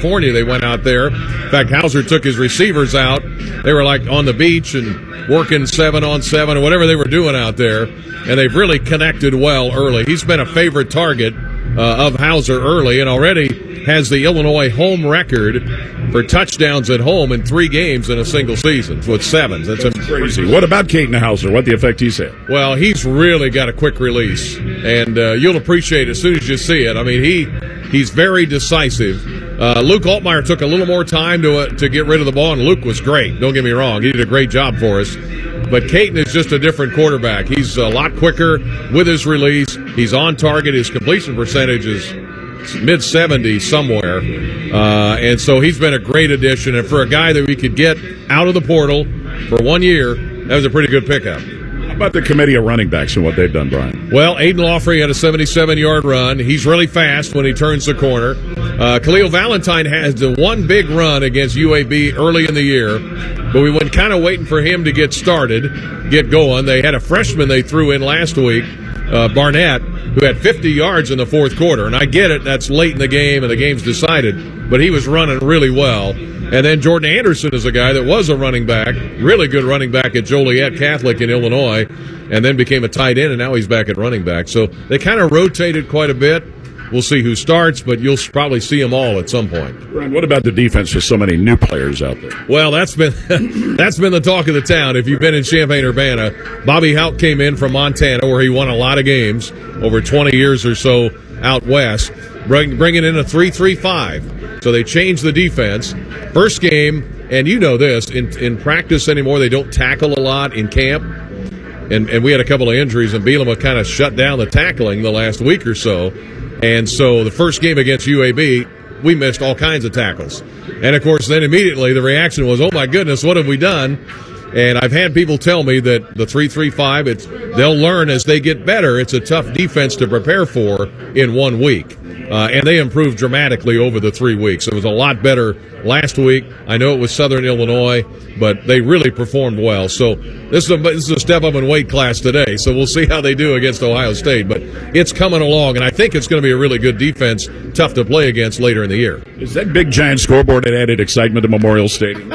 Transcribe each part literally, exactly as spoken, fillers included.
California. They went out there. In fact, Hauser took his receivers out. They were like on the beach and working seven on seven or whatever they were doing out there. And they've really connected well early. He's been a favorite target uh, of Hauser early and already has the Illinois home record for touchdowns at home in three games in a single season with sevens. That's, That's crazy. What about Caden Hauser? What the effect he's had? Well, he's really got a quick release, and uh, you'll appreciate it as soon as you see it. I mean, he he's very decisive. Uh, Luke Altmaier took a little more time to uh, to get rid of the ball, and Luke was great. Don't get me wrong. He did a great job for us. But Caden is just a different quarterback. He's a lot quicker with his release. He's on target. His completion percentage is mid seventies somewhere. Uh, and so he's been a great addition. And for a guy that we could get out of the portal for one year, that was a pretty good pickup. How about the committee of running backs and what they've done, Brian? Well, Aiden Lawfrey had a seventy-seven-yard run. He's really fast when he turns the corner. Uh, Khalil Valentine has the one big run against U A B early in the year, but we were kind of waiting for him to get started, get going. They had a freshman they threw in last week, uh, Barnett, who had fifty yards in the fourth quarter. And I get it, that's late in the game and the game's decided, but he was running really well. And then Jordan Anderson is a guy that was a running back, really good running back at Joliet Catholic in Illinois, and then became a tight end, and now he's back at running back. So they kind of rotated quite a bit. We'll see who starts, but you'll probably see them all at some point. Brian, what about the defense with so many new players out there? Well, that's been that's been the talk of the town. If you've been in Champaign-Urbana, Bobby Houck came in from Montana, where he won a lot of games over twenty years or so out west, bring, bringing in a three three five. So they changed the defense. First game, and you know this, in, in practice anymore, they don't tackle a lot in camp. And, and we had a couple of injuries, and Bielema kind of shut down the tackling the last week or so. And so the first game against U A B, we missed all kinds of tackles. And, of course, then immediately the reaction was, oh, my goodness, what have we done? And I've had people tell me that the three three five, it's, they'll learn as they get better. It's a tough defense to prepare for in one week. Uh, and they improved dramatically over the three weeks. It was a lot better last week. I know it was Southern Illinois, but they really performed well. So this is a, this is a step up in weight class today. So we'll see how they do against Ohio State. But it's coming along, and I think it's going to be a really good defense, tough to play against later in the year. Is that big giant scoreboard that added excitement to Memorial Stadium?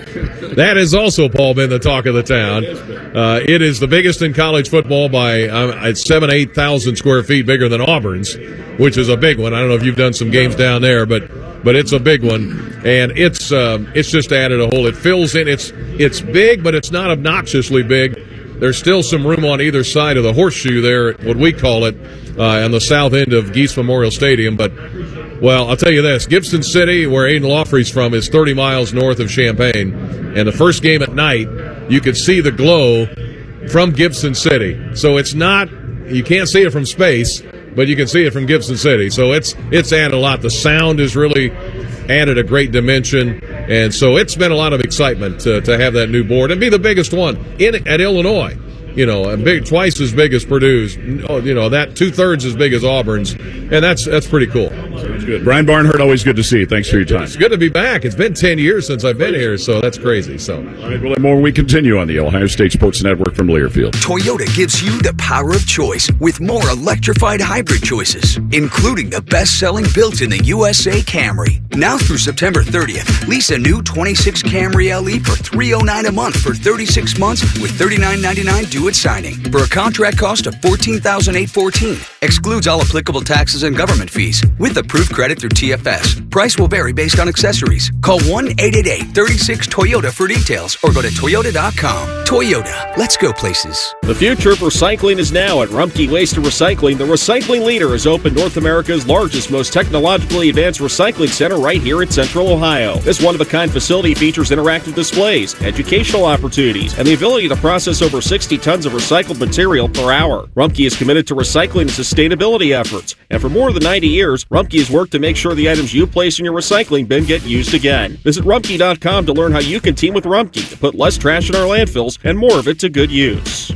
That has also, Paul, been the talk of the town. Uh, it is the biggest in college football by uh, it's seven, eight thousand square feet bigger than Auburn's, which is a big one. I don't know if you've done some games down there, but but it's a big one, and it's um, it's just added a whole. It fills in. It's it's big, but it's not obnoxiously big. There's still some room on either side of the horseshoe there, what we call it, uh, on the south end of Geese Memorial Stadium. But, well, I'll tell you this. Gibson City, where Aiden Lawfrey's from, is thirty miles north of Champaign. And the first game at night, you could see the glow from Gibson City. So it's not – you can't see it from space, but you can see it from Gibson City. So it's it's added a lot. The sound has really added a great dimension. And so it's been a lot of excitement to, to have that new board and be the biggest one in at Illinois. You know, a big, twice as big as Purdue's. You know, that two thirds as big as Auburn's, and that's that's pretty cool. Sounds good. Brian Barnhart, always good to see you. Thanks for your time. It's good to be back. It's been ten years since I've been here, so that's crazy. So, all right, well, more we continue on the Ohio State Sports Network from Learfield. Toyota gives you the power of choice with more electrified hybrid choices, including the best-selling built in the U S A Camry. Now through September thirtieth, lease a new twenty-six Camry L E for three hundred nine dollars a month for thirty-six months with thirty-nine ninety-nine due at signing for a contract cost of fourteen thousand eight hundred fourteen dollars. Excludes all applicable taxes and government fees with approved credit through T F S. Price will vary based on accessories. Call one eight eight eight, three six, Toyota for details or go to toyota dot com. Toyota, let's go places. The future of recycling is now at Rumpke Waste and Recycling. The recycling leader has opened North America's largest, most technologically advanced recycling center right here in Central Ohio. This one-of-a-kind facility features interactive displays, educational opportunities, and the ability to process over sixty tons of recycled material per hour. Rumpke is committed to recycling and sustainability efforts, and for more than ninety years, Rumpke has worked to make sure the items you place in your recycling bin get used again. Visit rumpke dot com to learn how you can team with Rumpke to put less trash in our landfills and more of it to good use.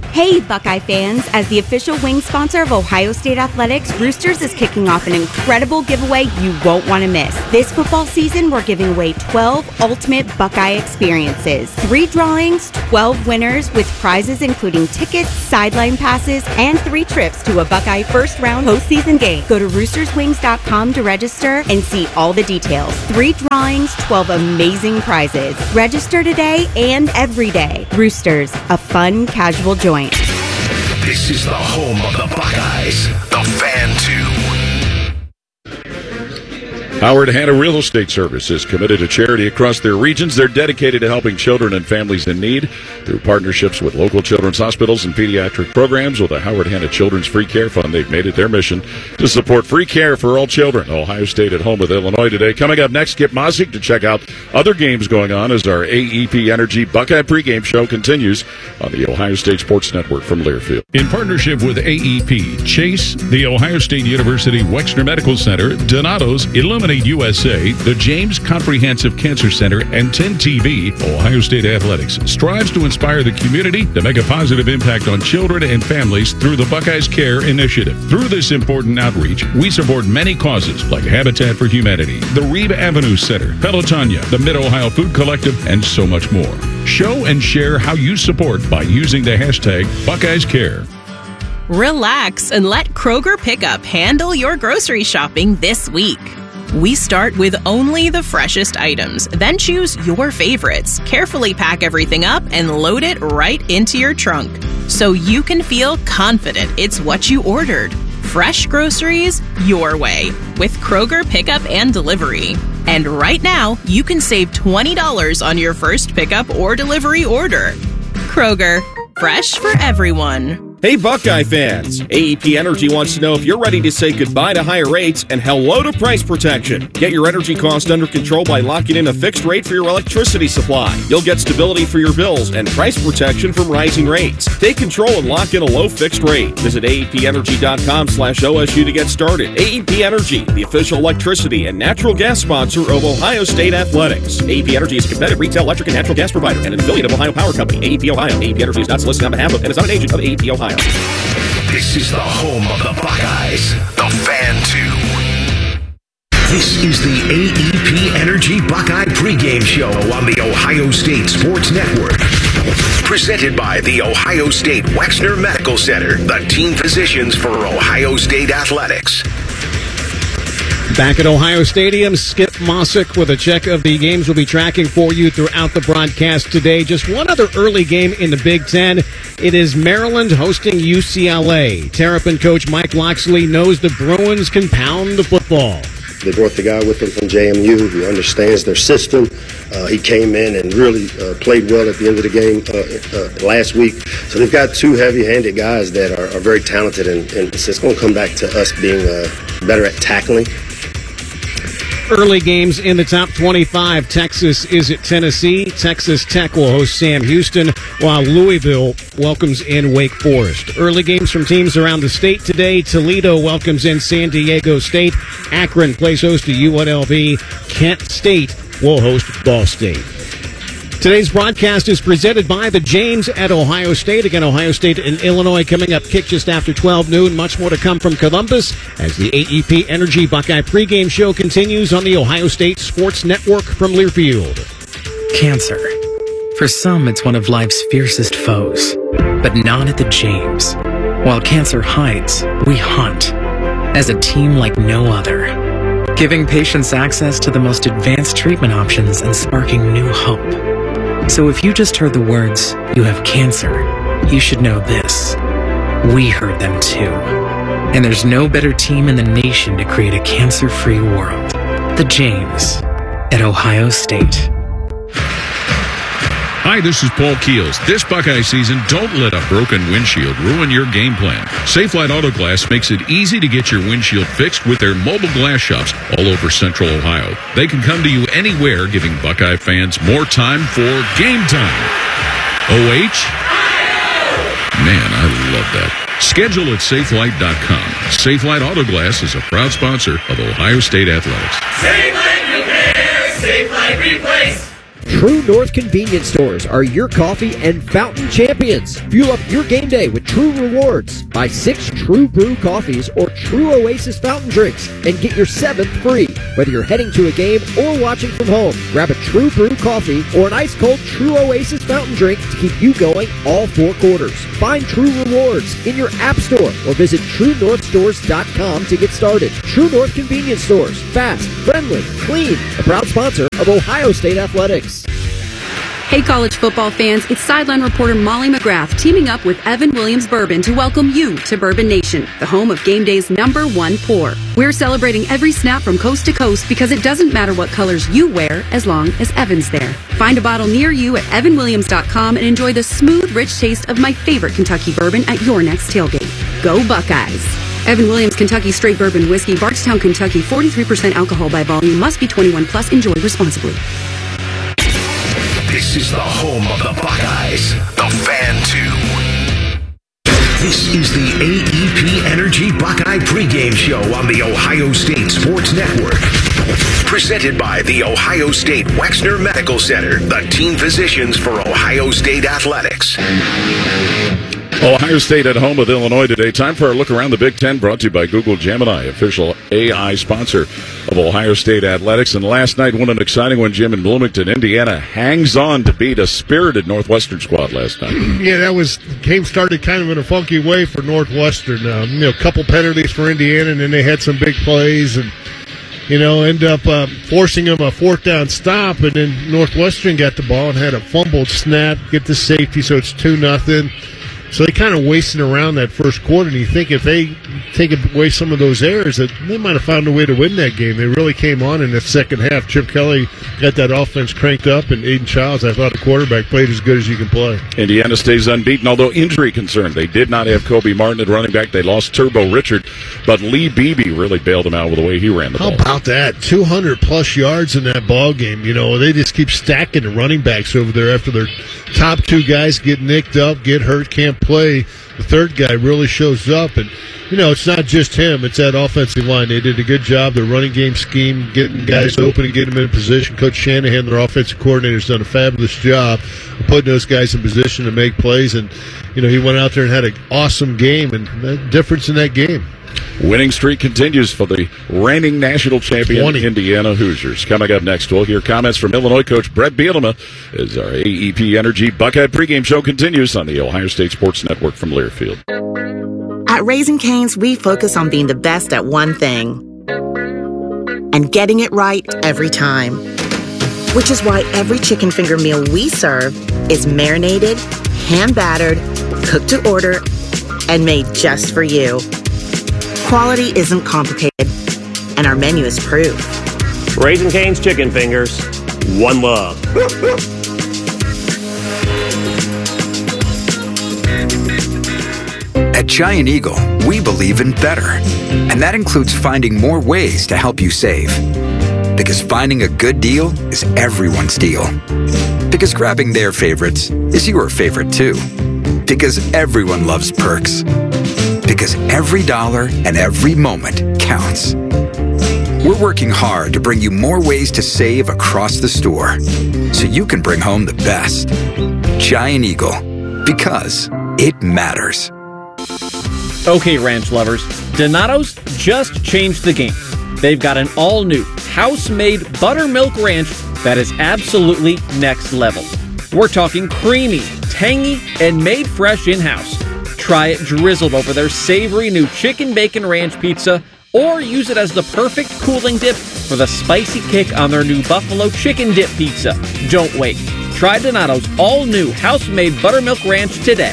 Hey, Buckeye fans! As the official wing sponsor of Ohio State Athletics, Roosters is kicking off an incredible giveaway you won't want to miss. This football season, we're giving away twelve ultimate Buckeye experiences. Three drawings, twelve winners, with prizes including tickets, sideline passes, and three trips to a Buckeye first-round postseason game. Go to roosters wings dot com to register and see all the details. Three drawings, twelve amazing prizes. Register today and every day. Roosters, a fun, casual joint. This is the home of the Buckeyes, the Fan two. Howard Hanna Real Estate Service is committed to charity across their regions. They're dedicated to helping children and families in need through partnerships with local children's hospitals and pediatric programs. With the Howard Hanna Children's Free Care Fund, they've made it their mission to support free care for all children. Ohio State at home with Illinois today. Coming up next, Skip Mossick to check out other games going on as our A E P Energy Buckeye pregame show continues on the Ohio State Sports Network from Learfield. In partnership with A E P, Chase, the Ohio State University Wexner Medical Center, Donato's, Illuminate U S A, the James Comprehensive Cancer Center, and ten T V, Ohio State Athletics strives to inspire the community to make a positive impact on children and families through the Buckeyes Care Initiative. Through this important outreach, we support many causes like Habitat for Humanity, the Reeb Avenue Center, Pelotonia, the Mid-Ohio Food Collective, and so much more. Show and share how you support by using the hashtag Buckeyes Care. Relax and let Kroger Pickup handle your grocery shopping this week. We start with only the freshest items, then choose your favorites, carefully pack everything up, and load it right into your trunk so you can feel confident it's what you ordered. Fresh groceries your way with Kroger Pickup and Delivery. And right now, you can save twenty dollars on your first pickup or delivery order. Kroger, fresh for everyone. Hey, Buckeye fans! A E P Energy wants to know if you're ready to say goodbye to higher rates and hello to price protection. Get your energy cost under control by locking in a fixed rate for your electricity supply. You'll get stability for your bills and price protection from rising rates. Take control and lock in a low fixed rate. Visit A E P energy dot com slash O S U to get started. A E P Energy, the official electricity and natural gas sponsor of Ohio State Athletics. A E P Energy is a competitive retail electric and natural gas provider and an affiliate of Ohio Power Company. A E P Ohio. A E P Energy is not solicited on behalf of and is not an agent of A E P Ohio. This is the home of the Buckeyes, the Fan two. This is the A E P Energy Buckeye pregame show on the Ohio State Sports Network. Presented by the Ohio State Wexner Medical Center, the team physicians for Ohio State Athletics. Back at Ohio Stadium, Skip Mossick with a check of the games we'll be tracking for you throughout the broadcast today. Just one other early game in the Big Ten. It is Maryland hosting U C L A. Terrapin coach Mike Locksley knows the Bruins can pound the football. They brought the guy with them from J M U who understands their system. Uh, he came in and really uh, played well at the end of the game uh, uh, last week. So they've got two heavy-handed guys that are, are very talented, and, and it's going to come back to us being uh, better at tackling. Early games in the top twenty-five. Texas is at Tennessee. Texas Tech will host Sam Houston, while Louisville welcomes in Wake Forest. Early games from teams around the state today. Toledo welcomes in San Diego State. Akron plays host to U N L V. Kent State will host Ball State. Today's broadcast is presented by the James at Ohio State. Again, Ohio State and Illinois coming up kick just after twelve noon. Much more to come from Columbus as the A E P Energy Buckeye pregame show continues on the Ohio State Sports Network from Learfield. Cancer. For some, it's one of life's fiercest foes, but not at the James. While cancer hides, we hunt as a team like no other, giving patients access to the most advanced treatment options and sparking new hope. So if you just heard the words, "You have cancer," you should know this. We heard them too. And there's no better team in the nation to create a cancer-free world. The James at Ohio State. Hi, this is Paul Keels. This Buckeye season, don't let a broken windshield ruin your game plan. Safelite Auto Glass makes it easy to get your windshield fixed with their mobile glass shops all over Central Ohio. They can come to you anywhere, giving Buckeye fans more time for game time. O H? Man, I love that. Schedule at safelite dot com. Safelite Auto Glass is a proud sponsor of Ohio State Athletics. Safelite Repair, Safelite Replace. True North convenience stores are your coffee and fountain champions. Fuel up your game day with True Rewards. Buy six True Brew coffees or True Oasis fountain drinks and get your seventh free. Whether you're heading to a game or watching from home, grab a True Brew coffee or an ice-cold True Oasis fountain drink to keep you going all four quarters. Find True Rewards in your app store or visit true north stores dot com to get started. True North convenience stores. Fast, friendly, clean. A proud sponsor of Ohio State Athletics. Hey college football fans, it's sideline reporter Molly McGrath teaming up with Evan Williams Bourbon to welcome you to Bourbon Nation, the home of game day's number one pour. We're celebrating every snap from coast to coast because it doesn't matter what colors you wear as long as Evan's there. Find a bottle near you at evan williams dot com and enjoy the smooth, rich taste of my favorite Kentucky bourbon at your next tailgate. Go Buckeyes! Evan Williams Kentucky Straight Bourbon Whiskey, Bardstown, Kentucky, forty-three percent alcohol by volume, must be twenty-one plus, enjoy responsibly. This is the home of the Buckeyes, the Fan two. This is the A E P Energy Buckeye pregame show on the Ohio State Sports Network. Presented by the Ohio State Wexner Medical Center, the team physicians for Ohio State Athletics. Ohio State at home with Illinois today. Time for our look around the Big Ten, brought to you by Google Gemini, official A I sponsor of Ohio State Athletics. And last night, what an exciting one, Jim, in Bloomington. Indiana hangs on to beat a spirited Northwestern squad last night. Yeah, that was, game started kind of in a funky way for Northwestern. Um, you know, a couple penalties for Indiana, and then they had some big plays, and you know, end up uh, forcing them a fourth down stop, and then Northwestern got the ball and had a fumbled snap, get the safety, so it's two nothing. So they kind of wasted around that first quarter, and you think if they take away some of those errors, that they might have found a way to win that game. They really came on in the second half. Chip Kelly got that offense cranked up, and Aiden Childs, I thought the quarterback, played as good as you can play. Indiana stays unbeaten, although injury concerned. They did not have Kobe Martin at running back. They lost Turbo Richard, but Lee Beebe really bailed them out with the way he ran the How ball. How about that? two hundred plus yards in that ball game. You know, they just keep stacking the running backs over there after their top two guys get nicked up, get hurt, can't play. The third guy really shows up, and you know, it's not just him, it's that offensive line. They did a good job, their running game scheme, getting guys open and getting them in position. Coach Shanahan, their offensive coordinator, has done a fabulous job of putting those guys in position to make plays, and you know, he went out there and had an awesome game, and the difference in that game. Winning streak continues for the reigning national champion twenty Indiana Hoosiers. Coming up next, we'll hear comments from Illinois coach Brett Bielema as our A E P Energy Buckeye pregame show continues on the Ohio State Sports Network from Learfield. At Raising Cane's, we focus on being the best at one thing and getting it right every time. Which is why every chicken finger meal we serve is marinated, hand-battered, cooked to order, and made just for you. Quality isn't complicated, and our menu is proof. Raising Cane's Chicken Fingers, one love. At Giant Eagle, we believe in better, and that includes finding more ways to help you save. Because finding a good deal is everyone's deal. Because grabbing their favorites is your favorite too. Because everyone loves perks. Because every dollar and every moment counts. We're working hard to bring you more ways to save across the store, so you can bring home the best. Giant Eagle, because it matters. Okay, ranch lovers, Donato's just changed the game. They've got an all-new, house-made buttermilk ranch that is absolutely next level. We're talking creamy, tangy, and made fresh in-house. Try it drizzled over their savory new chicken bacon ranch pizza, or use it as the perfect cooling dip for the spicy kick on their new buffalo chicken dip pizza. Don't wait. Try Donato's all-new house-made buttermilk ranch today.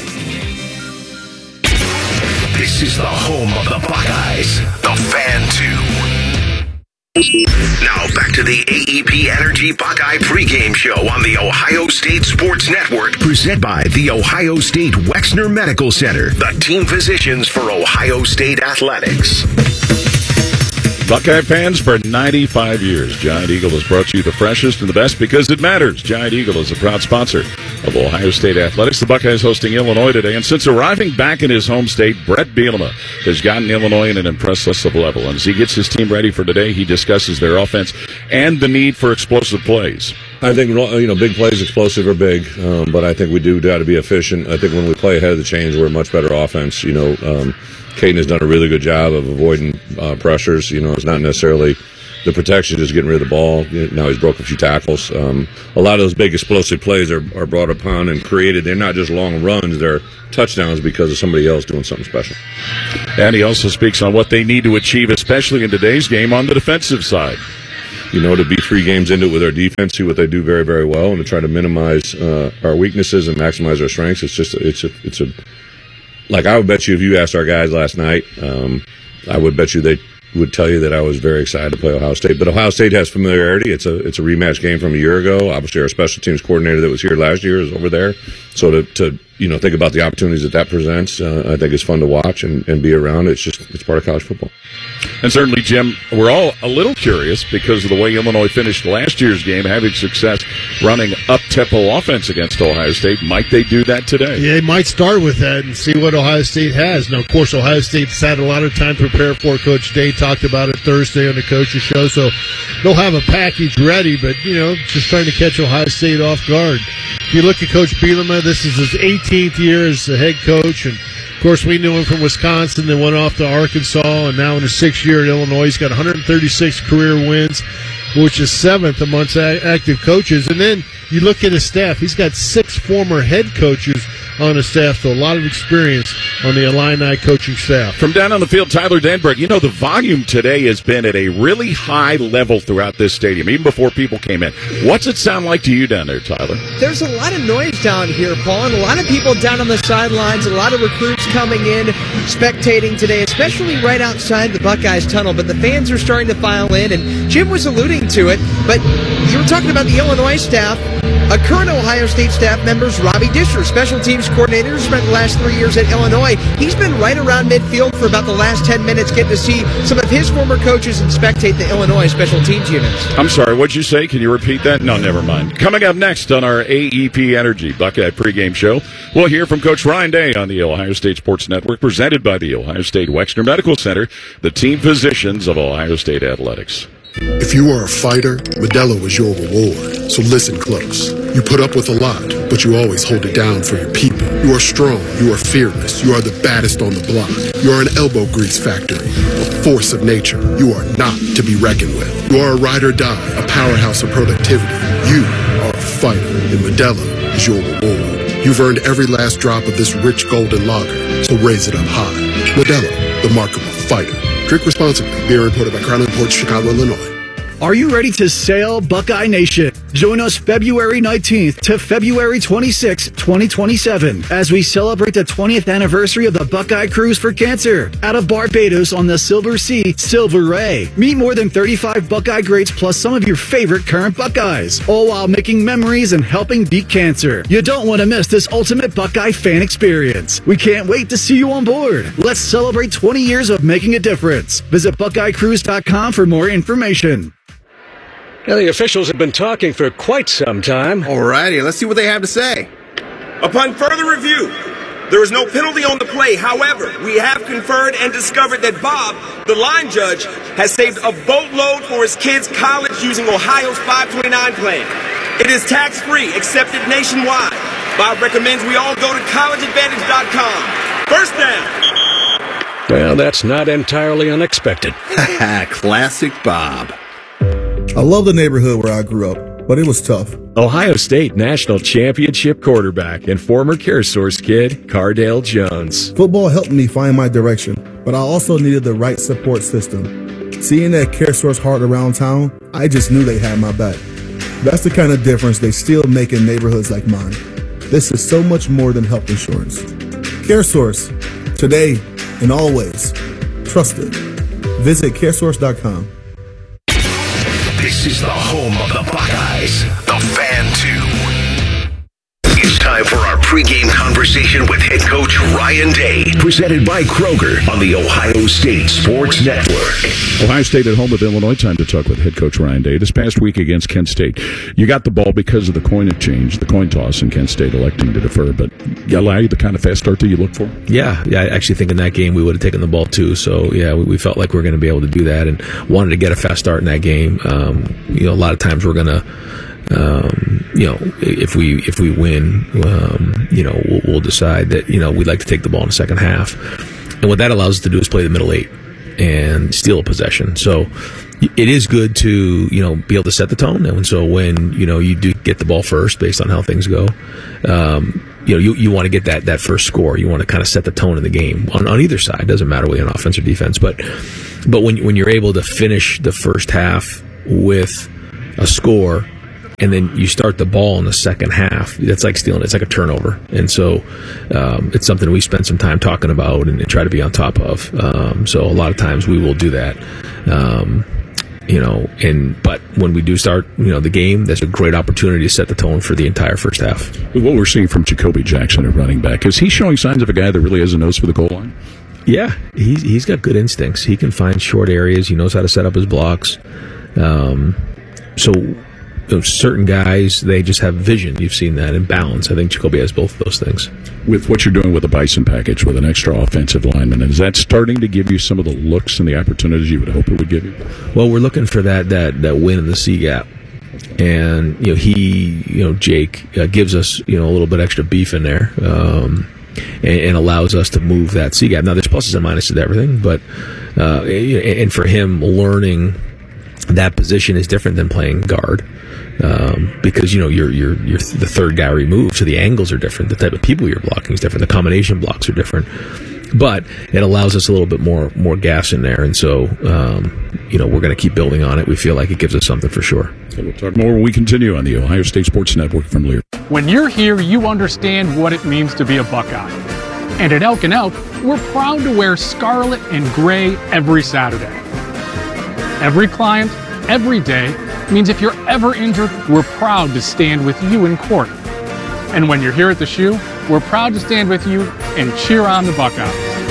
This is the home of the Buckeyes, the Fan two. Now back to the A E P Energy Buckeye pregame show on the Ohio State Sports Network, presented by the Ohio State Wexner Medical Center, the team physicians for Ohio State Athletics. Buckeye fans for ninety-five years. Giant Eagle has brought you the freshest and the best because it matters. Giant Eagle is a proud sponsor of Ohio State Athletics. The Buckeyes hosting Illinois today, and since arriving back in his home state, Brett Bielema has gotten Illinois in an impressive level. And as he gets his team ready for today, he discusses their offense and the need for explosive plays. I think, you know, big plays, explosive, are big, um, but I think we do got to be efficient. I think when we play ahead of the chains, we're a much better offense. You know, um, Caden has done a really good job of avoiding uh, pressures. You know, it's not necessarily the protection, just getting rid of the ball. Now he's broke a few tackles. Um, a lot of those big explosive plays are, are brought upon and created. They're not just long runs, they're touchdowns because of somebody else doing something special. And he also speaks on what they need to achieve, especially in today's game on the defensive side. You know, to be three games into it with our defense, see what they do very, very well, and to try to minimize uh, our weaknesses and maximize our strengths. It's just, it's a, it's a, like I would bet you if you asked our guys last night, um, I would bet you they would tell you that I was very excited to play Ohio State. But Ohio State has familiarity. It's a, it's a rematch game from a year ago. Obviously, our special teams coordinator that was here last year is over there. So to, to you know, think about the opportunities that that presents, uh, I think it's fun to watch and, and be around. It's just, it's part of college football. And certainly, Jim, we're all a little curious because of the way Illinois finished last year's game, having success running up-tempo offense against Ohio State. Might they do that today? Yeah, they might start with that and see what Ohio State has. Now, of course, Ohio State's had a lot of time to prepare for. Coach Day talked about it Thursday on the coach's show, so they'll have a package ready, but, you know, just trying to catch Ohio State off guard. If you look at Coach Bielema, this is his eighteenth year as the head coach, and of course, we knew him from Wisconsin, then went off to Arkansas, and now in his sixth year at Illinois, he's got one hundred thirty-six career wins, which is seventh amongst active coaches. And then you look at his staff, he's got six former head coaches on his staff, so a lot of experience on the Illini coaching staff. From down on the field, Tyler Denberg, you know, the volume today has been at a really high level throughout this stadium, even before people came in. What's it sound like to you down there, Tyler? There's a lot of noise down here, Paul, and a lot of people down on the sidelines, a lot of recruits coming in, spectating today, especially right outside the Buckeyes tunnel, but the fans are starting to file in, and Jim was alluding to it, but you were talking about the Illinois staff. A current Ohio State staff member is Robbie Disher, special teams coordinator, who spent the last three years at Illinois. He's been right around midfield for about the last ten minutes, getting to see some of his former coaches and spectate the Illinois special teams units. I'm sorry, what'd you say? Can you repeat that? No, never mind. Coming up next on our A E P Energy Buckeye pregame show, we'll hear from Coach Ryan Day on the Ohio State Sports Network, presented by the Ohio State Wexner Medical Center, the team physicians of Ohio State Athletics. If you are a fighter, Modelo is your reward. So listen close. You put up with a lot, but you always hold it down for your people. You are strong. You are fearless. You are the baddest on the block. You are an elbow grease factory, a force of nature. You are not to be reckoned with. You are a ride or die, a powerhouse of productivity. You are a fighter, and Modelo is your reward. You've earned every last drop of this rich golden lager, so raise it up high. Modelo, the mark of a fighter. Drink responsibly. Beer imported by Crown Imports, Chicago, Illinois. Are you ready to sail, Buckeye Nation? Join us February nineteenth to February twenty-sixth, twenty twenty-seven, as we celebrate the twentieth anniversary of the Buckeye Cruise for Cancer out of Barbados on the Silver Sea Silver Ray. Meet more than thirty-five Buckeye greats plus some of your favorite current Buckeyes, all while making memories and helping beat cancer. You don't want to miss this ultimate Buckeye fan experience. We can't wait to see you on board. Let's celebrate twenty years of making a difference. Visit Buckeye Cruise dot com for more information. Now, the officials have been talking for quite some time. Alrighty, let's see what they have to say. Upon further review, there is no penalty on the play. However, we have conferred and discovered that Bob, the line judge, has saved a boatload for his kids' college using Ohio's five twenty-nine plan. It is tax-free, accepted nationwide. Bob recommends we all go to college advantage dot com. First down. Well, that's not entirely unexpected. Classic Bob. I love the neighborhood where I grew up, but it was tough. Ohio State National Championship quarterback and former CareSource kid, Cardale Jones. Football helped me find my direction, but I also needed the right support system. Seeing that CareSource heart around town, I just knew they had my back. That's the kind of difference they still make in neighborhoods like mine. This is so much more than health insurance. CareSource, today and always. Trusted. Visit care source dot com. This is the home of the Buckeyes, the Fan two. It's time for our pregame conversation with head coach Ryan Day. Presented by Kroger on the Ohio State Sports Network. Ohio State at home with Illinois. Time to talk with head coach Ryan Day. This past week against Kent State, you got the ball because of the coin exchange, the coin toss, and Kent State electing to defer. But allow you the kind of fast start that you look for? Yeah, yeah. I actually think in that game we would have taken the ball too. So yeah, we, we felt like we were going to be able to do that and wanted to get a fast start in that game. Um, you know, a lot of times we're going to. Um, you know, if we if we win, um, you know, we'll, we'll decide that you know we'd like to take the ball in the second half, and what that allows us to do is play the middle eight and steal a possession. So it is good to you know be able to set the tone, and so when you know you do get the ball first, based on how things go, um, you know you you want to get that that first score. You want to kind of set the tone in the game on, on either side. Doesn't matter whether on offense or defense, but but when when you're able to finish the first half with a score. And then you start the ball in the second half. That's like stealing. It's like a turnover. And so um, it's something we spend some time talking about and, and try to be on top of. Um, so a lot of times we will do that. Um, you know, and but when we do start, you know, the game, that's a great opportunity to set the tone for the entire first half. What we're seeing from Jacoby Jackson at running back, is he showing signs of a guy that really has a nose for the goal line? Yeah, he's, he's got good instincts. He can find short areas. He knows how to set up his blocks. Um, so... You know, certain guys, they just have vision. You've seen that, and balance. I think Jacoby has both of those things. With what you're doing with the Bison package, with an extra offensive lineman, is that starting to give you some of the looks and the opportunities you would hope it would give you? Well, we're looking for that that, that win in the C gap. And, you know, he, you know, Jake uh, gives us, you know, a little bit extra beef in there um, and, and allows us to move that C gap. Now, there's pluses and minuses to everything, but, uh, and for him, learning that position is different than playing guard. Um, because you know you're you're you're the third guy removed, so the angles are different. The type of people you're blocking is different. The combination blocks are different, but it allows us a little bit more more gas in there. And so um, you know we're going to keep building on it. We feel like it gives us something for sure. So we'll talk more when we continue on the Ohio State Sports Network from Lear. When you're here, you understand what it means to be a Buckeye, and at Elk and Elk, we're proud to wear scarlet and gray every Saturday. Every client, every day. Means if you're ever injured, we're proud to stand with you in court. And when you're here at the Shoe, we're proud to stand with you and cheer on the Buckeyes.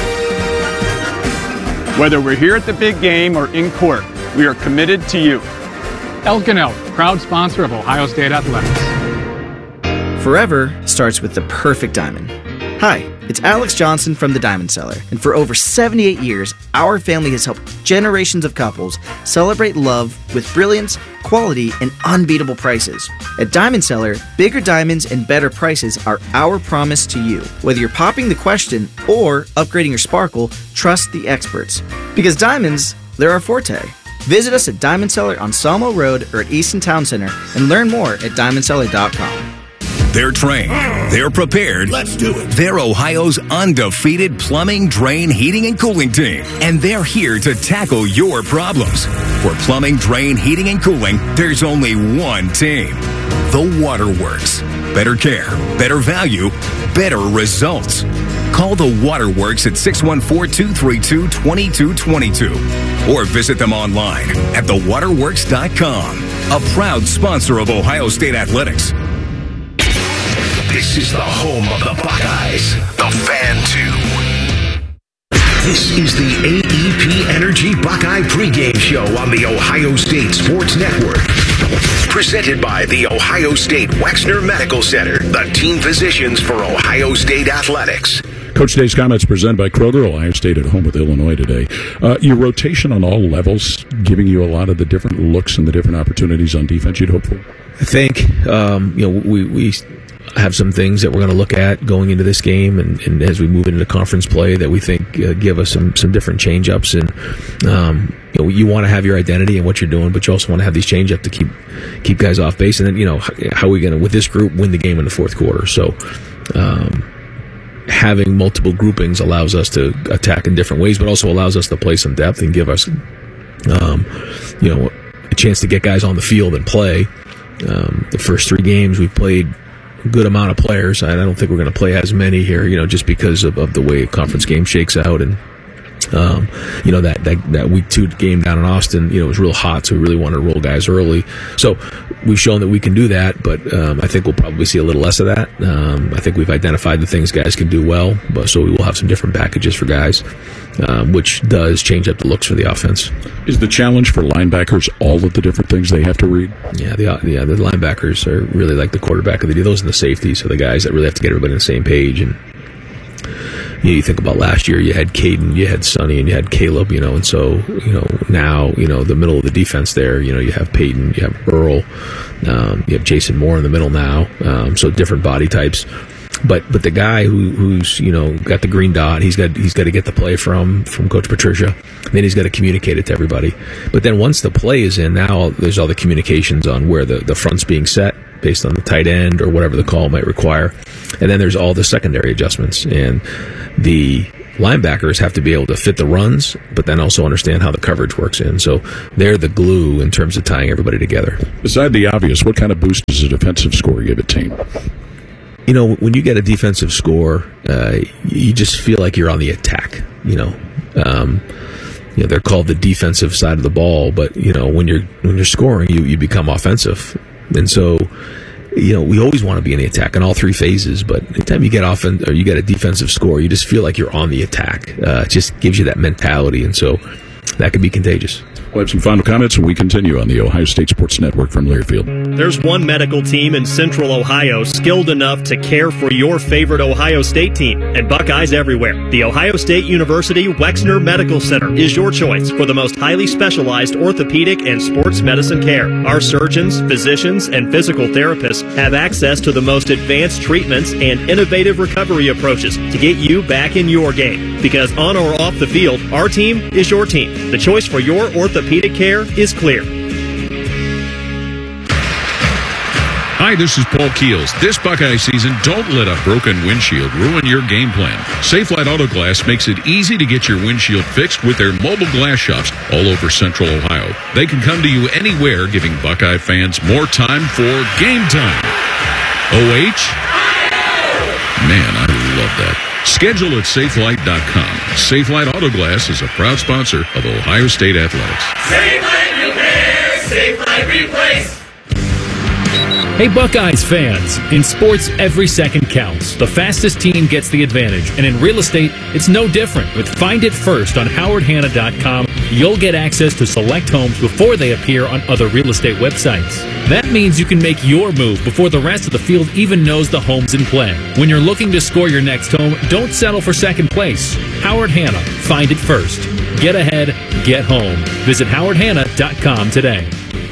Whether we're here at the big game or in court, we are committed to you. Elk and Elk, proud sponsor of Ohio State Athletics. Forever starts with the perfect diamond. Hi, it's Alex Johnson from the Diamond Cellar, and for over seventy-eight years, our family has helped generations of couples celebrate love with brilliance, quality, and unbeatable prices. At Diamond Cellar, bigger diamonds and better prices are our promise to you. Whether you're popping the question or upgrading your sparkle, trust the experts. Because diamonds, they're our forte. Visit us at Diamond Cellar on Sawmill Road or at Easton Town Center and learn more at diamond cellar dot com. They're trained. They're prepared. Let's do it. They're Ohio's undefeated plumbing, drain, heating, and cooling team. And they're here to tackle your problems. For plumbing, drain, heating, and cooling, there's only one team. The Waterworks. Better care, better value, better results. Call the Waterworks at six one four, two three two, two two two two or visit them online at the waterworks dot com. A proud sponsor of Ohio State Athletics. This is the home of the Buckeyes, the Fan two. This is the A E P Energy Buckeye pregame show on the Ohio State Sports Network. Presented by the Ohio State Wexner Medical Center, the team physicians for Ohio State Athletics. Coach Day's comments presented by Kroger. Ohio State at home with Illinois today. Uh, your rotation on all levels giving you a lot of the different looks and the different opportunities on defense you'd hope for? I think, um, you know, we... we have some things that we're going to look at going into this game and, and as we move into conference play that we think uh, give us some, some different change-ups. And um, you know, you want to have your identity and what you're doing, but you also want to have these change-ups to keep keep guys off base. And then, you know, how are we going to, with this group, win the game in the fourth quarter? So um, having multiple groupings allows us to attack in different ways, but also allows us to play some depth and give us, um, you know, a chance to get guys on the field and play. Um, the first three games we've played good amount of players. I don't think we're going to play as many here, you know, just because of, of the way a conference game shakes out. And Um, you know, that, that, that week two game down in Austin, you know, it was real hot, so we really wanted to roll guys early. So we've shown that we can do that, but um, I think we'll probably see a little less of that. Um, I think we've identified the things guys can do well, but so we will have some different packages for guys, um, which does change up the looks for the offense. Is the challenge for linebackers all of the different things they have to read? Yeah, the yeah the linebackers are really like the quarterback of the day. Those are the safeties, are the guys that really have to get everybody on the same page. And you know, you think about last year, you had Caden, you had Sonny, and you had Caleb, you know, and so, you know, now, you know, the middle of the defense there, you know, you have Peyton, you have Earl, um, you have Jason Moore in the middle now, um, so different body types. But but the guy who who's, you know, got the green dot, he's got he's got to get the play from from Coach Patricia. Then he's got to communicate it to everybody. But then once the play is in, now there's all the communications on where the, the front's being set based on the tight end or whatever the call might require. And then there's all the secondary adjustments. And the linebackers have to be able to fit the runs, but then also understand how the coverage works in. So they're the glue in terms of tying everybody together. Beside the obvious, what kind of boost does a defensive score give a team? You know, when you get a defensive score, uh, you just feel like you're on the attack. You know, um, you know they're called the defensive side of the ball, but you know when you're when you're scoring, you you become offensive, and so you know we always want to be in the attack in all three phases. But anytime you get off or you get a defensive score, you just feel like you're on the attack. Uh, it just gives you that mentality, and so that can be contagious. We'll have some final comments, and we continue on the Ohio State Sports Network from Learfield. There's one medical team in Central Ohio skilled enough to care for your favorite Ohio State team, and Buckeyes everywhere. The Ohio State University Wexner Medical Center is your choice for the most highly specialized orthopedic and sports medicine care. Our surgeons, physicians, and physical therapists have access to the most advanced treatments and innovative recovery approaches to get you back in your game. Because on or off the field, our team is your team. The choice for your orthopedic care is clear. Hi, this is Paul Keels. This Buckeye season, don't let a broken windshield ruin your game plan. Safelite Auto Glass makes it easy to get your windshield fixed with their mobile glass shops all over Central Ohio. They can come to you anywhere, giving Buckeye fans more time for game time. O H? Man, I love that. Schedule at safelite dot com. Safelite Auto Glass is a proud sponsor of Ohio State Athletics. Safelite Repair, Safelite Replace. Hey Buckeyes fans, in sports every second counts. The fastest team gets the advantage, and in real estate, it's no different. With Find It First on howard hanna dot com, you'll get access to select homes before they appear on other real estate websites. That means you can make your move before the rest of the field even knows the home's in play. When you're looking to score your next home, don't settle for second place. Howard Hanna, Find It First. Get ahead, get home. Visit howard hanna dot com today.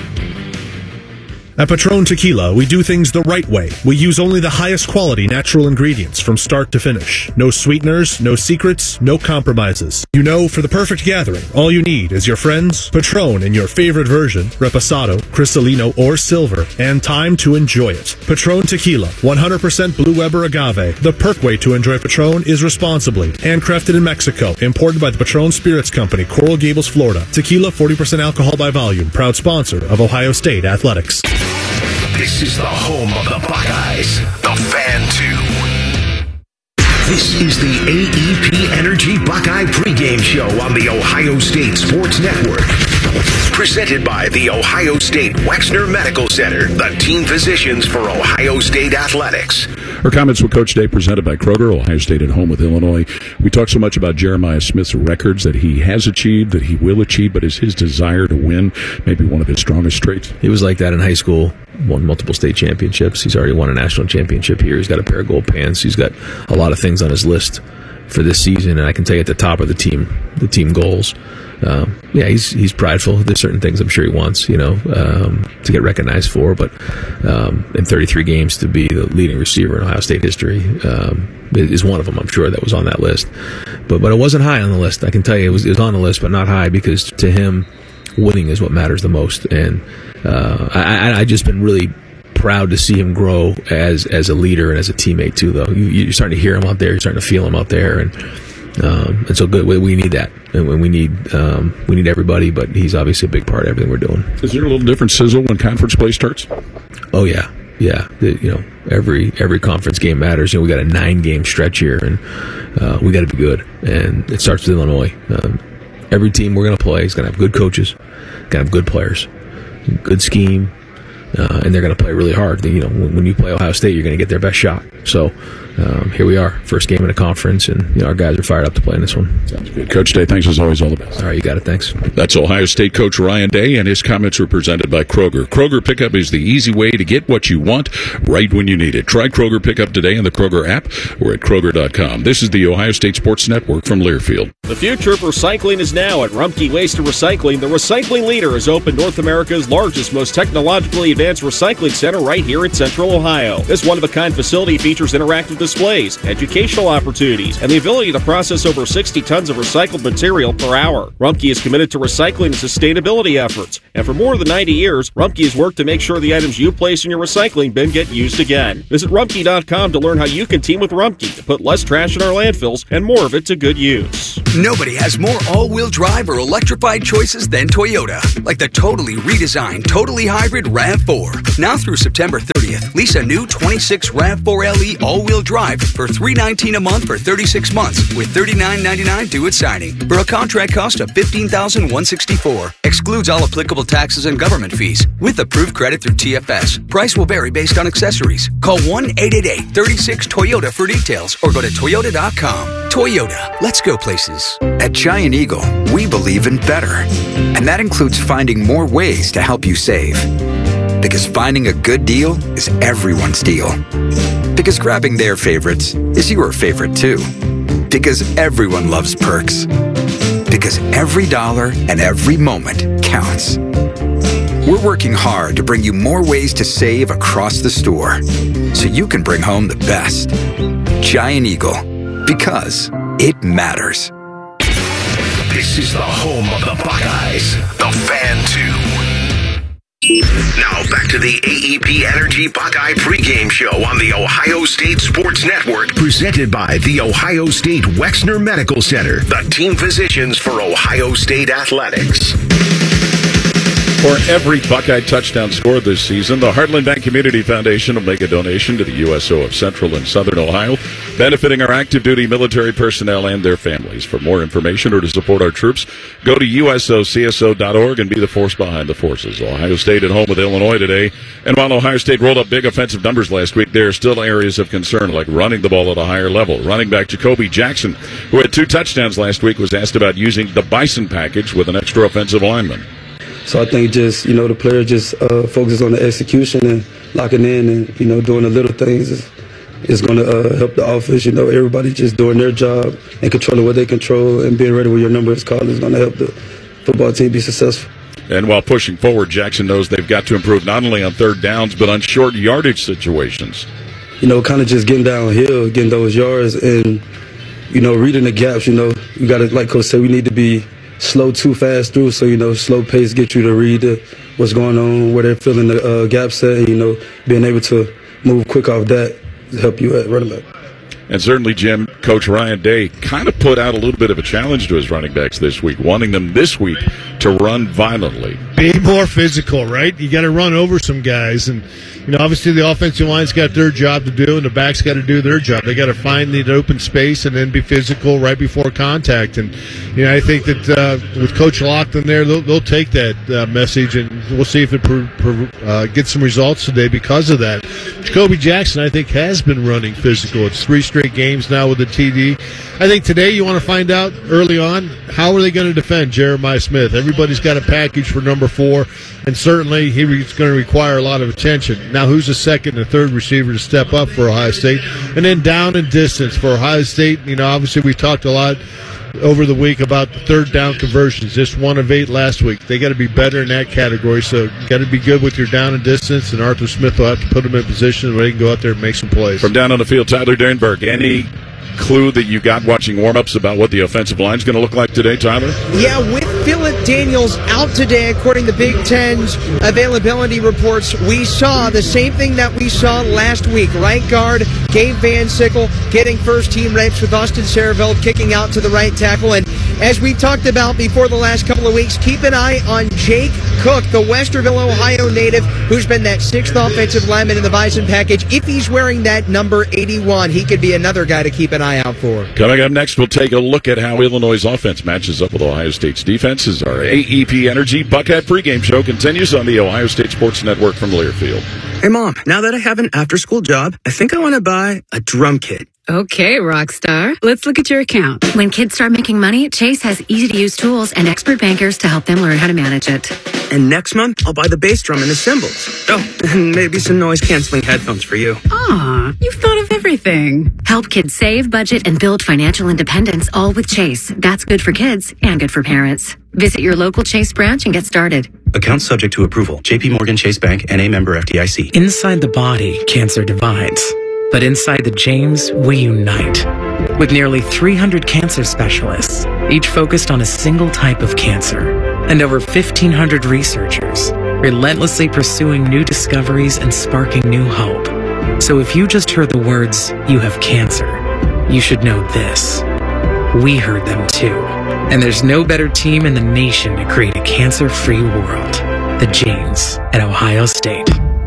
At Patron Tequila, we do things the right way. We use only the highest quality natural ingredients from start to finish. No sweeteners, no secrets, no compromises. You know, for the perfect gathering, all you need is your friends, Patron in your favorite version, Reposado, Cristalino, or Silver, and time to enjoy it. Patron Tequila, one hundred percent Blue Weber agave. The perk way to enjoy Patron is responsibly. Handcrafted in Mexico, imported by the Patron Spirits Company, Coral Gables, Florida. Tequila, forty percent alcohol by volume. Proud sponsor of Ohio State Athletics. This is the home of the Buckeyes, the Fan two. This is the A E P Energy Buckeye pregame show on the Ohio State Sports Network. Presented by the Ohio State Wexner Medical Center, the team physicians for Ohio State Athletics. Our comments with Coach Day presented by Kroger, Ohio State at home with Illinois. We talk so much about Jeremiah Smith's records that he has achieved, that he will achieve, but is his desire to win maybe one of his strongest traits? He was like that in high school, won multiple state championships. He's already won a national championship here. He's got a pair of gold pants. He's got a lot of things on his list for this season, and I can tell you at the top of the team, the team goals. Um, yeah, he's he's prideful. There's certain things I'm sure he wants, you know, um, to get recognized for. But um, in thirty-three games to be the leading receiver in Ohio State history um, is one of them. I'm sure that was on that list. But but it wasn't high on the list. I can tell you it was, it was on the list, but not high, because to him, winning is what matters the most. And uh, I, I just been really proud to see him grow as as a leader and as a teammate too. Though you, you're starting to hear him out there, you're starting to feel him out there, and um, and so good. We, we need that, and we need um, we need everybody. But he's obviously a big part of everything we're doing. Is there a little different sizzle when conference play starts? Oh yeah, yeah, the, you know, every every conference game matters. You know, we got a nine game stretch here, and uh, we got to be good. And it starts with Illinois. Um, every team we're going to play is going to have good coaches, going to have good players, good scheme, uh, and they're going to play really hard. You know, when, when you play Ohio State, you're going to get their best shot. So um, here we are, first game in a conference, and you know, our guys are fired up to play in this one. Sounds good. Coach Day, thanks as always. All the best. All right, you got it. Thanks. That's Ohio State coach Ryan Day, and his comments were presented by Kroger. Kroger Pickup is the easy way to get what you want right when you need it. Try Kroger Pickup today in the Kroger app or at Kroger dot com. This is the Ohio State Sports Network from Learfield. The future of recycling is now at Rumpke Waste and Recycling. The recycling leader has opened North America's largest, most technologically advanced recycling center right here in Central Ohio. This one-of-a-kind facility features interactive displays, educational opportunities, and the ability to process over sixty tons of recycled material per hour. Rumpke is committed to recycling and sustainability efforts, and for more than ninety years, Rumpke has worked to make sure the items you place in your recycling bin get used again. Visit Rumpke dot com to learn how you can team with Rumpke to put less trash in our landfills and more of it to good use. Nobody has more all-wheel drive or electrified choices than Toyota, like the totally redesigned, totally hybrid RAV four. Now through September thirtieth, lease a new twenty-six RAV four L E all-wheel drive for three hundred nineteen dollars a month for thirty-six months with thirty-nine ninety-nine due at signing for a contract cost of fifteen thousand one hundred sixty-four dollars. Excludes all applicable taxes and government fees with approved credit through T F S. Price will vary based on accessories. Call one eight eight eight, three six, Toyota for details or go to Toyota dot com. Toyota, let's go places. At Giant Eagle, we believe in better. And that includes finding more ways to help you save. Because finding a good deal is everyone's deal. Because grabbing their favorites is your favorite too. Because everyone loves perks. Because every dollar and every moment counts. We're working hard to bring you more ways to save across the store so you can bring home the best. Giant Eagle, because it matters. This is the home of the Buckeyes, the Fan two. Now back to the A E P Energy Buckeye pregame show on the Ohio State Sports Network, presented by the Ohio State Wexner Medical Center, the team physicians for Ohio State athletics. For every Buckeye touchdown scored this season, the Heartland Bank Community Foundation will make a donation to the U S O of Central and Southern Ohio, benefiting our active duty military personnel and their families. For more information or to support our troops, go to U S O C S O dot org and be the force behind the forces. Ohio State at home with Illinois today. And while Ohio State rolled up big offensive numbers last week, there are still areas of concern, like running the ball at a higher level. Running back Jacoby Jackson, who had two touchdowns last week, was asked about using the Bison package with an extra offensive lineman. So I think just, you know, the player just uh, focuses on the execution and locking in and, you know, doing the little things is, is going to uh, help the offense. You know, everybody just doing their job and controlling what they control and being ready when your number is called is going to help the football team be successful. And while pushing forward, Jackson knows they've got to improve not only on third downs but on short yardage situations. You know, kind of just getting downhill, getting those yards and, you know, reading the gaps. You know, you got to, like Coach said, we need to be slow too fast through, so, you know, slow pace get you to read the, what's going on, where they're filling the uh, gaps at, and, you know, being able to move quick off that to help you at running back. And certainly, Jim, Coach Ryan Day kind of put out a little bit of a challenge to his running backs this week, wanting them this week to run violently. Be more physical, right? You got to run over some guys. And, you know, obviously the offensive line's got their job to do, and the backs got to do their job. They got to find the open space and then be physical right before contact. And, you know, I think that uh, with Coach Lockton there, they'll, they'll take that uh, message, and we'll see if it per, per, uh, gets some results today because of that. Jacoby Jackson, I think, has been running physical. It's three straight games now with the T D. I think today you want to find out early on, how are they going to defend Jeremiah Smith? Everybody's got a package for number four, and certainly he's going to require a lot of attention. Now, who's the second and third receiver to step up for Ohio State? And then down and distance for Ohio State. You know, obviously we talked a lot over the week about third down conversions. Just one of eight last week. They got to be better in that category. So you got to be good with your down and distance, and Arthur Smith will have to put them in position where they can go out there and make some plays. From down on the field, Tyler Dernberg, any clue that you got watching warm-ups about what the offensive line is going to look like today, Tyler? Yeah, with Philip Daniels out today, according to Big Ten's availability reports. We saw the same thing that we saw last week. Right guard, Gabe Van Sickle getting first-team reps with Austin Saraveld kicking out to the right tackle. And as we talked about before the last couple of weeks, keep an eye on Jake Cook, the Westerville, Ohio native, who's been that sixth offensive lineman in the Bison package. If he's wearing that number eighty-one, he could be another guy to keep an eye out for. Coming up next, we'll take a look at how Illinois' offense matches up with Ohio State's defense as our A E P Energy Buckeye pregame show continues on the Ohio State Sports Network from Learfield. Hey, Mom, now that I have an after-school job, I think I want to buy a drum kit. Okay, Rockstar. Let's look at your account. When kids start making money, Chase has easy-to-use tools and expert bankers to help them learn how to manage it. And next month, I'll buy the bass drum and the cymbals. Oh, and maybe some noise-canceling headphones for you. Aw, you've thought of everything. Help kids save, budget, and build financial independence, all with Chase. That's good for kids and good for parents. Visit your local Chase branch and get started. Account subject to approval. J P Morgan Chase Bank, N A member F D I C. Inside the body, cancer divides. But inside the James, we unite. With nearly three hundred cancer specialists, each focused on a single type of cancer, and over fifteen hundred researchers, relentlessly pursuing new discoveries and sparking new hope. So if you just heard the words, "you have cancer," you should know this. We heard them too. And there's no better team in the nation to create a cancer-free world. The James at Ohio State.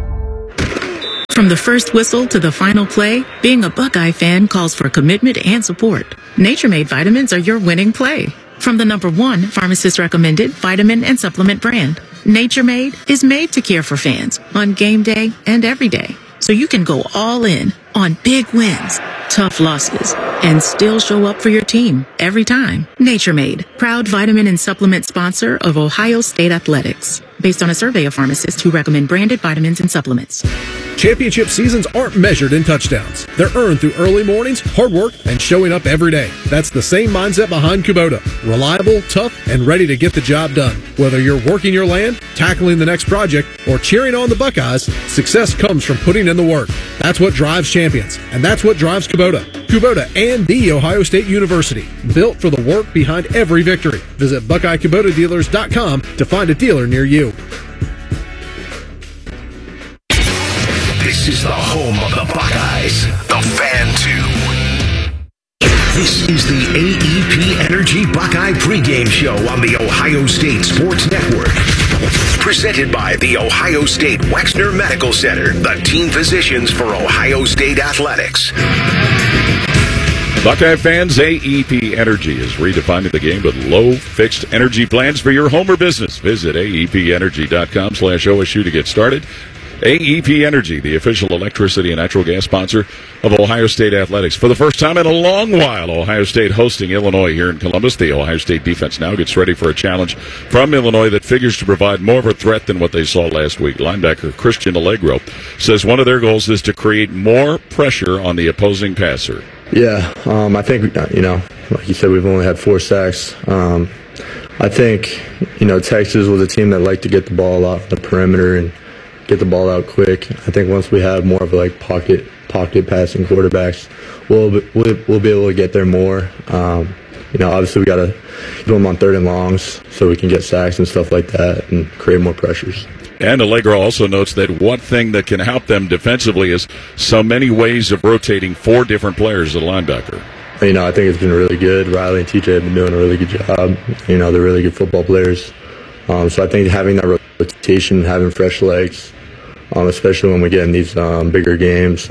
From the first whistle to the final play, being a Buckeye fan calls for commitment and support. Nature Made vitamins are your winning play. From the number one pharmacist recommended vitamin and supplement brand, Nature Made is made to care for fans on game day and every day. So you can go all in on big wins, tough losses, and still show up for your team every time. Nature Made, proud vitamin and supplement sponsor of Ohio State Athletics, based on a survey of pharmacists who recommend branded vitamins and supplements. Championship seasons aren't measured in touchdowns. They're earned through early mornings, hard work, and showing up every day. That's the same mindset behind Kubota. Reliable, tough, and ready to get the job done. Whether you're working your land, tackling the next project, or cheering on the Buckeyes, success comes from putting in the work. That's what drives champions, and that's what drives Kubota. Kubota and the Ohio State University, built for the work behind every victory. Visit Buckeye Kubota Dealers dot com to find a dealer near you. This is the home of the Buckeyes, the Fan two. This is the A E P Energy Buckeye pregame show on the Ohio State Sports Network. Presented by the Ohio State Wexner Medical Center, the team physicians for Ohio State Athletics. Buckeye fans, A E P Energy is redefining the game with low fixed energy plans for your home or business. Visit A E P energy dot com slash O S U to get started. A E P Energy, the official electricity and natural gas sponsor of Ohio State Athletics. For the first time in a long while, Ohio State hosting Illinois here in Columbus. The Ohio State defense now gets ready for a challenge from Illinois that figures to provide more of a threat than what they saw last week. Linebacker Christian Allegro says one of their goals is to create more pressure on the opposing passer. Yeah, um, I think, you know, like you said, we've only had four sacks. Um, I think, you know, Texas was a team that liked to get the ball out the perimeter and get the ball out quick. I think once we have more of like pocket pocket passing quarterbacks, we'll we'll, we'll be able to get there more. Um, you know, obviously we got to do them on third and longs so we can get sacks and stuff like that and create more pressures. And Allegro also notes that one thing that can help them defensively is so many ways of rotating four different players at linebacker. You know, I think it's been really good. Riley and T J have been doing a really good job. You know, they're really good football players. Um, so I think having that rotation, having fresh legs, Um, especially when we get in these um, bigger games.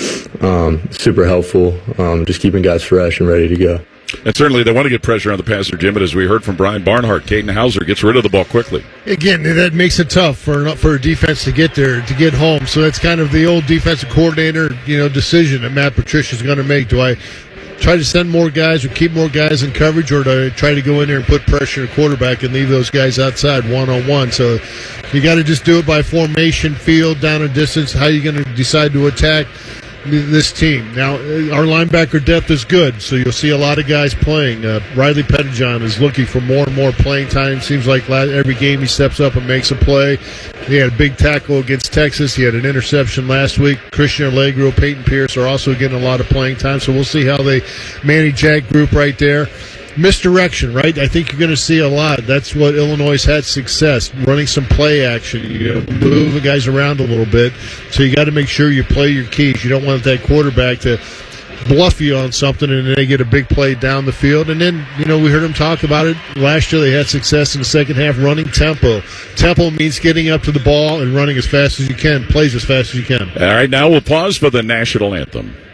Um, super helpful, um, just keeping guys fresh and ready to go. And certainly they want to get pressure on the passer, Jim, but as we heard from Brian Barnhart, Caden Hauser gets rid of the ball quickly. Again, that makes it tough for for a defense to get there, to get home. So that's kind of the old defensive coordinator, you know, decision that Matt Patricia's going to make. Do I try to send more guys or keep more guys in coverage, or do I try to go in there and put pressure on the quarterback and leave those guys outside one-on-one? So you got to just do it by formation, field, down a distance. How are you going to decide to attack this team? Now, our linebacker depth is good, so you'll see a lot of guys playing. Uh, Riley Pettijohn is looking for more and more playing time. Seems like every game he steps up and makes a play. He had a big tackle against Texas. He had an interception last week. Christian Allegro, Peyton Pierce are also getting a lot of playing time, so we'll see how they manage that group right there. misdirection, right? I think you're going to see a lot. That's what Illinois had success, running some play action. You know, move the guys around a little bit. So you got to make sure you play your keys. You don't want that quarterback to bluff you on something and then they get a big play down the field. And then, you know, we heard them talk about it last year. They had success in the second half running tempo. Tempo means getting up to the ball and running as fast as you can, plays as fast as you can. All right, now we'll pause for the national anthem.